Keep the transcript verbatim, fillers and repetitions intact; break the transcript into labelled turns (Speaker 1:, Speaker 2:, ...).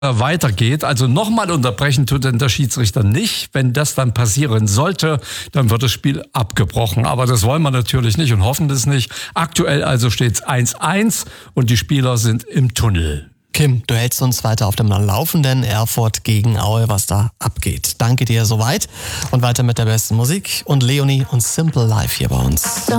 Speaker 1: weitergeht. Also nochmal unterbrechen tut denn der Schiedsrichter nicht. Wenn das dann passieren sollte, dann wird das Spiel abgebrochen. Aber das wollen wir natürlich nicht und hoffen das nicht. Aktuell also steht es eins eins und die Spieler sind im Tunnel.
Speaker 2: Kim, du hältst uns weiter auf dem Laufenden. Erfurt gegen Aue, was da abgeht. Danke dir soweit und weiter mit der besten Musik und Leonie und Simple Life hier bei uns.